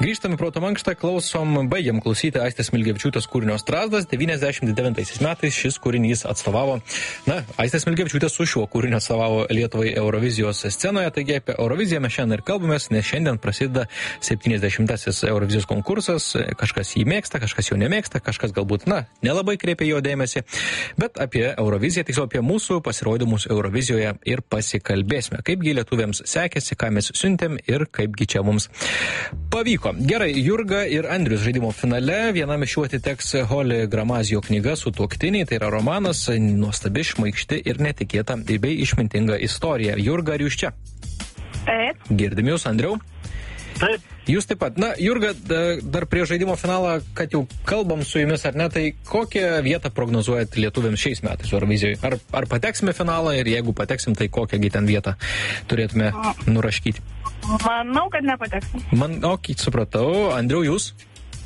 Grįžtame Proto mankštą, baigiam klausyti Aistės Smilgevičiūtės kūrinio Strazdas. 99 metais šis kūrinys atstovavo, Aistės Smilgevičiūtė su šiuo kūriniu atstovavo Lietuvai Eurovizijos scenoje. Taigi apie Euroviziją mes šiandien ir kalbamės, nes šiandien prasideda 70-asis Eurovizijos konkursas. Kažkas jį mėgsta, kažkas jo nemėgsta, kažkas galbūt, nelabai kreipia jo dėmesį. Bet apie Euroviziją, tiksliau apie mūsų pasirodymus Eurovizijoje ir pasikalbėsime. Kaipgi lietuviams sekėsi, ką mes siuntėm ir kaipgi čia mums pavyko. Gerai, Jurga ir Andrius žaidimo finale. Vienam iš jų atiteks Holly Gramazijo knyga Sutuoktiniai. Tai yra romanas, nuostabi, šmaikšti ir netikėta bei išmintinga istorija. Jurga, ar jūs čia? Taip. Girdim jūs, Andriau? Taip. Jūs taip pat. Jurga, dar prie žaidimo finalą, kad jau kalbam su jumis ar ne, tai kokią vietą prognozuojat lietuviams šiais metais Eurovizijoje? Ar pateksime finalą ir jeigu pateksim, tai kokią ten vietą turėtume nuraškyti? Manau, kad nepateksim. Supratau. Andriau, jūs?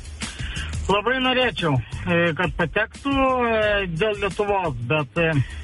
Labai norėčiau, kad patektų dėl Lietuvos, bet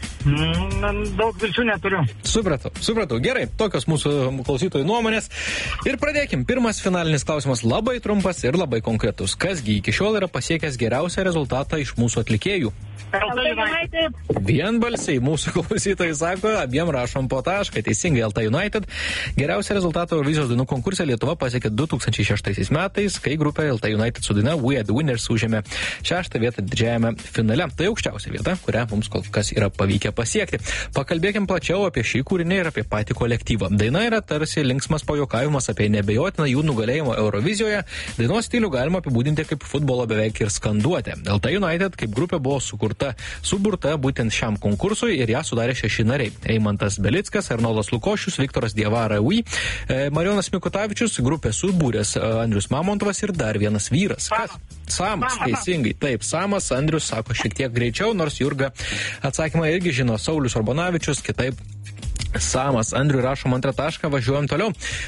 daug vilčių neturiu. Supratau. Gerai, tokios mūsų klausytojų nuomonės. Ir pradėkim. Pirmas finalinis klausimas labai trumpas ir labai konkretus. Kasgi iki šiol yra pasiekęs geriausią rezultatą iš mūsų atlikėjų? LT United. Vienbalsiai mūsų klausytojai sako, abiem rašom po tašką. Teisingai, LT United. Geriausią rezultatą Eurovizijos dainų konkurse Lietuva pasiekė 2006 metais, kai grupė LT United su daina We Are The Winners užėmė 6 vietą didžiajame finale. Tai aukščiausia vieta, kurią mums kol kas yra pavykę pasiekti. Pakalbėkim plačiau apie šį kūrinį ir apie patį kolektyvą. Daina yra tarsi linksmas pajuokavimas apie nebejotiną jų nugalėjimą Eurovizijoje. Dainos stilių galima apibūdinti kaip futbolo beveik ir skanduotę. LT United kaip grupė buvo suburta būtent šiam konkursui ir ją sudarė 6 nariai. Eimantas Belickas, Arnoldas Lukošius, Viktoras Diavara Ui, Marijonas Mikutavičius, grupė subūręs Andrius Mamontovas ir dar vienas vyras. Kas? Samas, teisingai. Taip, Samas, Andrius sako šiek tiek greičiau, nors Jurga atsakymą irgi žino. Saulius Urbonavičius, kitaip Samas. Andriui rašom antrą tašką, važiuojam toliau.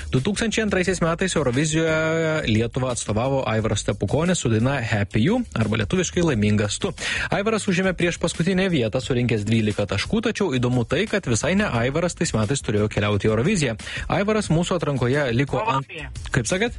2002 metais Eurovizijoje Lietuvą atstovavo Aivaras Stepukonis su daina Happy You, arba lietuviškai Laimingas tu. Aivaras užėmė prieš paskutinę vietą, surinkęs 12 taškų, tačiau įdomu tai, kad visai ne Aivaras tais metais turėjo keliauti į Euroviziją. Aivaras mūsų atrankoje liko Kaip sakėt?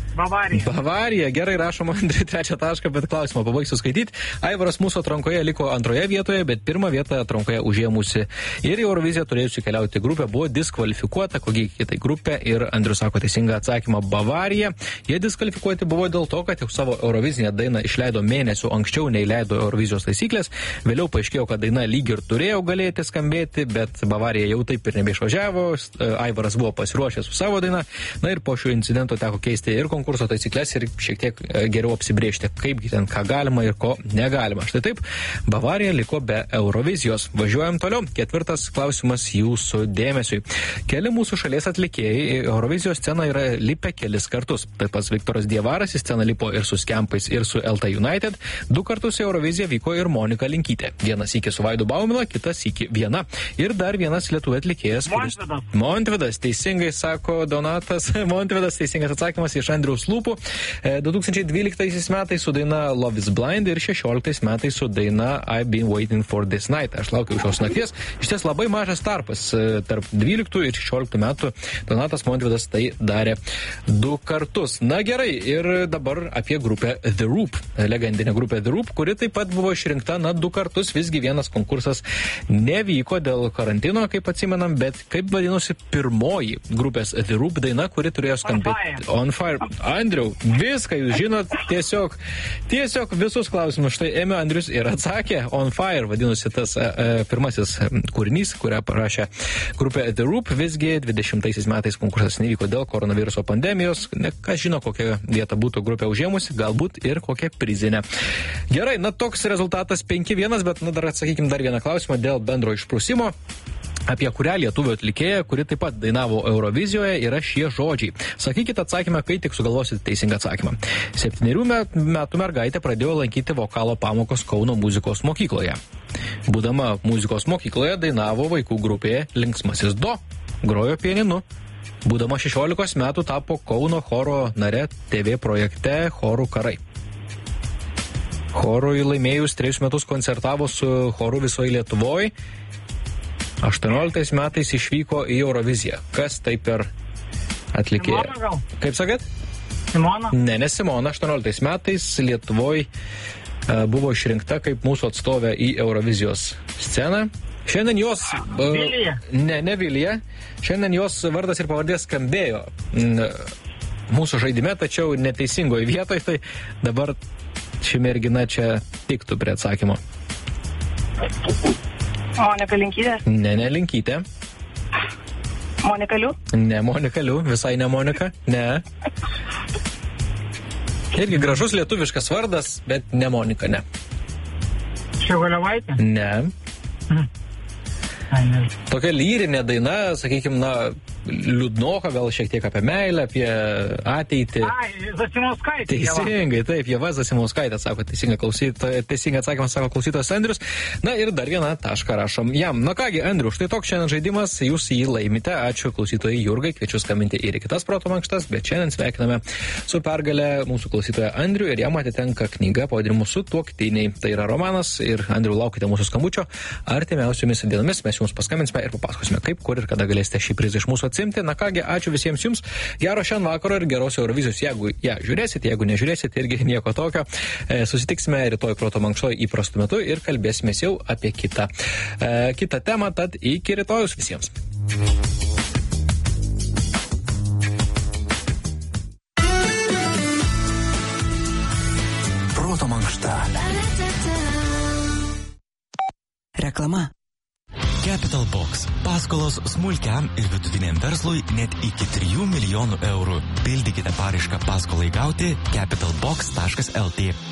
Bavarija, gerai, rašom Andriui trečią tašką, bet klausimą pabaigsiu skaityti. Aivaras mūsų atrankoje liko antroje vietoje, bet pirmą vietą atrankoje užėmusi ir į Euroviziją turėjusi keliauti grupė buvo diskvalifikuota, kokia kitai grupė, ir Andrius sako teisingą atsakymą Bavarija. Jie diskvalifikuoti buvo dėl to, kad jau savo Eurovizinę dainą išleido mėnesių anksčiau nei leido Eurovizijos taisyklės. Vėliau paaiškėjo, kad daina lyg ir turėjo galėti skambėti, bet Bavarija jau taip ir nebeišvažiavo. Aivaras buvo pasiruošęs su savo daina. Na ir po šio incidento teko keisti ir konkurso taisyklės ir šiek tiek geriau apsibrėžti, kaip ten ką galima ir ko negalima. Štai taip, Bavarija liko be Eurovizijos. Važiuojam toliau. Ketvirtas klausimas jūsų dėmesiui. Keli mūsų šalies atlikėjai į Eurovizijos sceną yra lipę kelis kartus. Taip pat Viktoras Diavaras į sceną lipo ir su Skempais, ir su LT United. 2 kartus į Euroviziją vyko ir Monika Linkytė. Vienas iki su Vaidu Baumila, kitas iki viena. Ir dar vienas lietuvių atlikėjas. Montvidas, teisingai sako Donatas. Montvidas, teisingas atsakymas iš Andriaus lūpų. 2012 metais su daina Love is Blind ir 2016 metais su daina I've been waiting for this night. Aš laukiau šios nakties. Iš ties labai mažas tarpas tarp 12 ir 16 metų. Donatas Montvidas tai darė 2 kartus. Na gerai, ir dabar apie grupę The Roop. Legendinė grupė The Roop, kuri taip pat buvo išrinkta 2 kartus. Visgi vienas konkursas nevyko dėl karantino, kaip atsimenam, bet kaip vadinosi pirmoji grupės The Roop daina, kuri turėjo skambėti On Fire. Andriau, viską jūs žinot, tiesiog visus klausimus. Štai ėmė Andrius ir atsakė. On Fire vadinosi tas pirmasis kūrinys, kurią parašė grupė The Roop. Visgi 20 metais konkursas nevyko dėl koronaviruso pandemijos. Kas žino, kokią vietą būtų grupė užėmusi, galbūt ir kokią prizinę. Gerai, toks rezultatas 5-1, bet dar atsakykim dar vieną klausimą dėl bendro išprusimo. Apie kurią lietuvių atlikėją, kuri taip pat dainavo Eurovizijoje, yra šie žodžiai. Sakykite atsakymą, kai tik sugalvosite teisingą atsakymą. 7 metų mergaitė pradėjo lankyti vokalo pamokos Kauno muzikos mokykloje. Būdama muzikos mokykloje dainavo vaikų grupėje Linksmasis Do, grojo pianinu. Būdama 16 metų tapo Kauno choro nare TV projekte Chorų karai. Chorui laimėjus 3 metus koncertavo su choru visoje Lietuvoje. 18 metais išvyko į Euroviziją. Kas tai per atlikėja? Simona gal? Kaip sakėt? Simona? Ne Simona, 18 metais Lietuvoje buvo išrinkta kaip mūsų atstovė į Eurovizijos sceną. Šiandien jos... Vilija? Ne Vilija. Šiandien jos vardas ir pavardė skambėjo mūsų žaidime, tačiau neteisingoje vietoje, tai dabar ši mergina čia tiktų prie atsakymo. Monika Linkytė? Ne Linkytė. Monika Liu? Ne Monika Liu, visai ne Monika, ne. Irgi gražus lietuviškas vardas, bet ne Monika, ne. Šegolevaitė? Ne. Tokia lyrinė daina, sakykime, liūdnoka, gal šiek tiek apie meilę, apie ateitį. Zasimauskaitė. Teisingai, taip, Ieva Zasimauskaitė, sako, teisingai atsakymas, sako klausytojas Andrius. Na ir dar vieną tašką rašom jam. Na kągi, Andriu, štai toks šiandien žaidimas, jūs jį laimite. Ačiū klausytojai Jurgai, kviečiu skambinti ir į kitas proto mankštas, bet šiandien sveikiname su pergale mūsų klausytoją Andrių ir jam atitenka knyga pavadinimu Sutuoktiniai. Tai yra romanas ir Andriu, laukite mūsų skambučio. Artimiausiomis dienomis mes jums paskambinsime ir papasakosime, kaip, kur ir kada galėsite šį prizą iš mūsų atsimti. Na kągi, ačiū visiems jums. Gero šiandien vakaro ir geros Eurovizijos. Jeigu ją žiūrėsite, jeigu nežiūrėsite, irgi nieko tokio. Susitiksime rytoj proto mankštoj įprastu metu ir kalbėsime jau apie kitą temą. Tad iki rytojus visiems. Proto mankšta. Reklama. Capital Box. Paskolos smulkiam ir vidutiniam verslui net iki 3 milijonų eurų. Pildykite paraišką paskolai gauti capitalbox.lt.